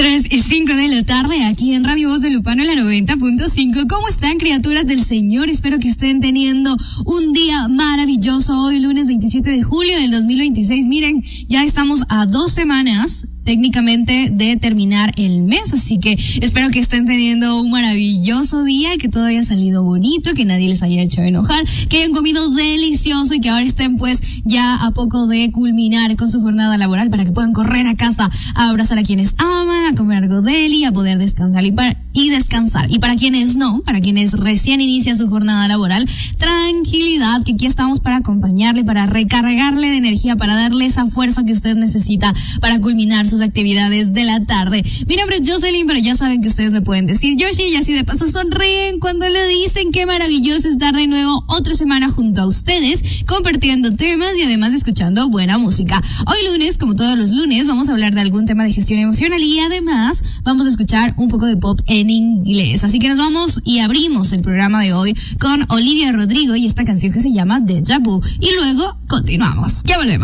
3:05 de la tarde, aquí en Radio Voz de Lupano, en la 90.5. ¿Cómo están, criaturas del Señor? Espero que estén teniendo un día maravilloso hoy, lunes 27 de julio del 2026. Miren, ya estamos a 2 semanas técnicamente de terminar el mes, así que espero que estén teniendo un maravilloso día, que todo haya salido bonito, que nadie les haya hecho enojar, que hayan comido delicioso y que ahora estén pues ya a poco de culminar con su jornada laboral para que puedan correr a casa a abrazar a quienes aman, a comer algo deli, a poder descansar y descansar. Y para quienes no, para quienes recién inician su jornada laboral, tranquilidad, que aquí estamos para acompañarle, para recargarle de energía, para darle esa fuerza que usted necesita para culminar sus actividades de la tarde. Mi nombre es Jocelyn, pero ya saben que ustedes me pueden decir Yoshi, y así de paso sonríen cuando lo dicen. Qué maravilloso estar de nuevo otra semana junto a ustedes, compartiendo temas y además escuchando buena música. Hoy lunes, como todos los lunes, vamos a hablar de algún tema de gestión emocional y además vamos a escuchar un poco de pop en inglés. Así que nos vamos y abrimos el programa de hoy con Olivia Rodrigo y esta canción que se llama Deja Vu. Y luego continuamos. Ya volvemos.